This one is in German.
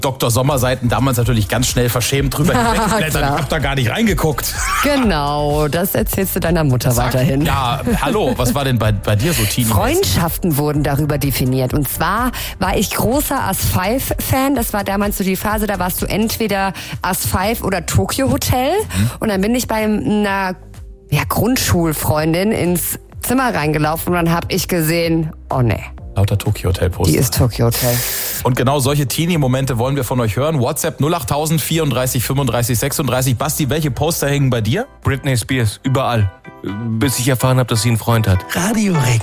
Dr. Sommer-Seiten damals natürlich ganz schnell verschämt drüber hinwegblättern. Ich hab da gar nicht reingeguckt. Genau, das erzählst du deiner Mutter weiterhin. Ja, hallo, was war denn bei dir so Teenie? Freundschaften wurden darüber definiert. Und zwar war ich großer As-5-Fan. Das war damals so die Phase, da warst du entweder As-5 oder Tokyo Hotel. Und dann bin ich bei einer Grundschulfreundin ins Zimmer reingelaufen und dann habe ich gesehen, oh nee. Lauter Tokyo Hotel Poster. Die ist Tokyo Hotel. Und genau solche Teenie-Momente wollen wir von euch hören. WhatsApp 08000 34 35 36. Basti, welche Poster hängen bei dir? Britney Spears, überall. Bis ich erfahren habe, dass sie einen Freund hat. Radio Regen.